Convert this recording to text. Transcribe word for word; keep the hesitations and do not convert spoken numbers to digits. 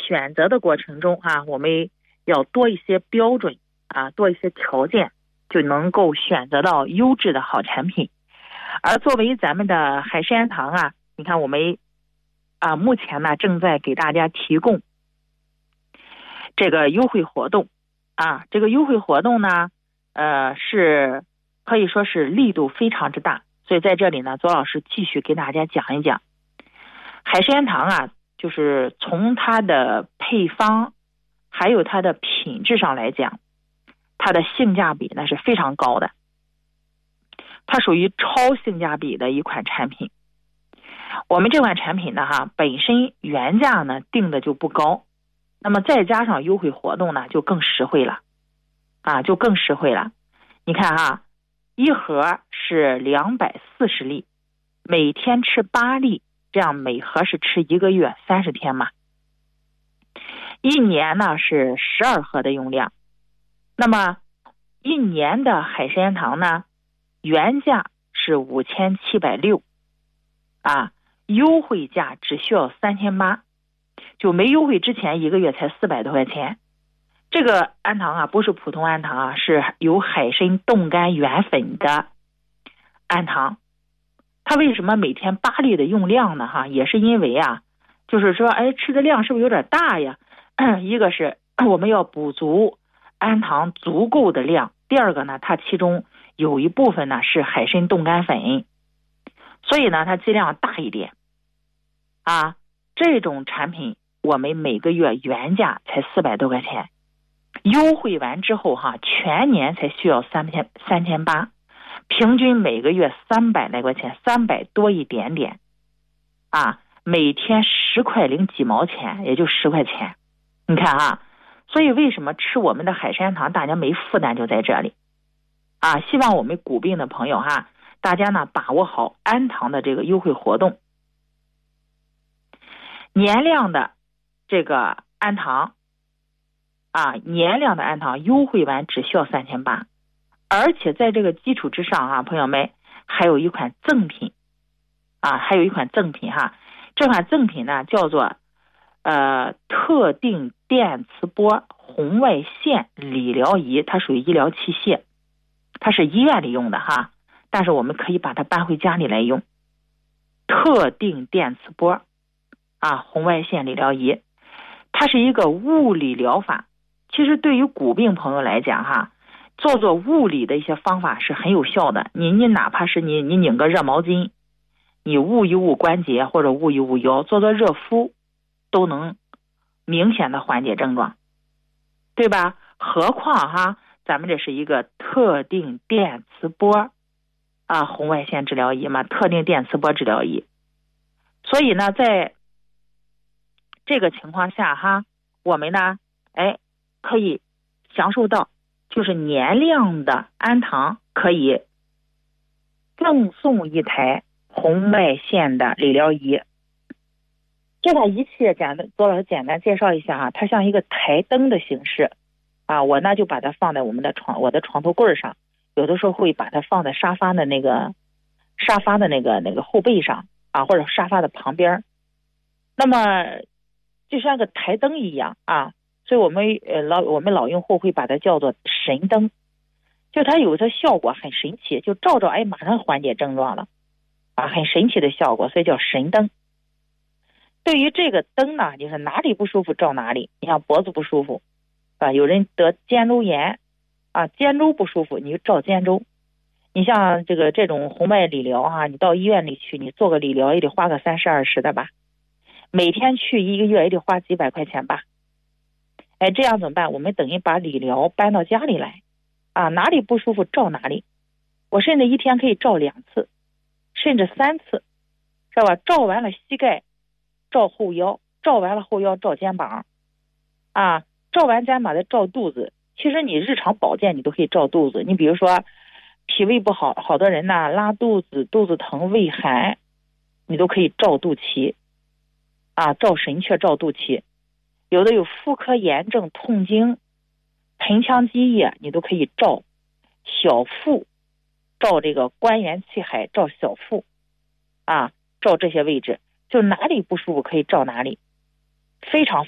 选择的过程中啊，我们要多一些标准啊，多一些条件，就能够选择到优质的好产品。而作为咱们的海参堂啊，你看我们啊目前呢正在给大家提供这个优惠活动啊，这个优惠活动呢，呃是可以说是力度非常之大，所以在这里呢，左老师继续给大家讲一讲海参堂啊，就是从它的配方还有它的品质上来讲，它的性价比呢是非常高的，它属于超性价比的一款产品。我们这款产品呢哈，本身原价呢定的就不高，那么再加上优惠活动呢，就更实惠了啊，就更实惠了。你看哈，一盒是两百四十粒，每天吃八粒，这样每盒是吃一个月三十天嘛。一年呢是十二盒的用量，那么一年的海参堂呢，原价是五千七百六啊，优惠价只需要三千八，就没优惠之前一个月才四百多块钱。这个氨糖啊，不是普通氨糖啊，是有海参冻干原粉的氨糖。它为什么每天八粒的用量呢？哈，也是因为啊，就是说，哎，吃的量是不是有点大呀？一个是我们要补足氨糖足够的量，第二个呢，它其中有一部分呢是海参冻干粉，所以呢，它剂量大一点啊。这种产品我们每个月原价才四百多块钱，优惠完之后哈，全年才需要三千三千八，平均每个月三百来块钱，三百多一点点啊，每天十块零几毛钱，也就十块钱。你看啊，所以为什么吃我们的海参堂大家没负担就在这里啊？希望我们骨病的朋友哈，大家呢把握好氨糖的这个优惠活动。年量的这个氨糖啊，年量的氨糖优惠完只需要三千八，而且在这个基础之上啊，朋友们还有一款赠品啊，还有一款赠品哈，这款赠品呢叫做呃特定电磁波红外线理疗仪，它属于医疗器械，它是医院里用的哈，但是我们可以把它搬回家里来用。特定电磁波啊，红外线理疗仪，它是一个物理疗法。其实对于骨病朋友来讲哈，做做物理的一些方法是很有效的。你你哪怕是你你拧个热毛巾，你捂一捂关节或者捂一捂腰，做做热敷，都能明显的缓解症状，对吧？何况哈，咱们这是一个特定电磁波啊，红外线治疗仪嘛，特定电磁波治疗仪。所以呢，在这个情况下哈，我们呢，哎，可以享受到就是年量的氨糖可以赠送一台红外线的理疗仪。这台仪器简单，左老师简单介绍一下哈，它像一个台灯的形式啊，我呢就把它放在我们的床我的床头柜上，有的时候会把它放在沙发的那个沙发的那个那个后背上啊，或者沙发的旁边。那么就像个台灯一样啊，所以我们呃老我们老用户会把它叫做神灯，就它有的效果很神奇，就照照哎马上缓解症状了啊，很神奇的效果，所以叫神灯。对于这个灯呢，就是哪里不舒服照哪里，你像脖子不舒服啊，有人得肩周炎啊，肩周不舒服你就照肩周。你像这个这种红外理疗啊，你到医院里去，你做个理疗也得花个三十二十的吧，每天去一个月也得花几百块钱吧。哎，这样怎么办？我们等于把理疗搬到家里来啊，哪里不舒服照哪里。我甚至一天可以照两次，甚至三次，是吧？照完了膝盖，照后腰，照完了后腰照肩膀啊，照完肩膀再照肚子。其实你日常保健你都可以照肚子，你比如说脾胃不好，好多人呢拉肚子、肚子疼、胃寒，你都可以照肚脐啊，照神阙、照肚脐。有的有妇科炎症、痛经、盆腔积液，你都可以照小腹，照这个关元气海，照小腹啊，照这些位置，就哪里不舒服可以照哪里，非常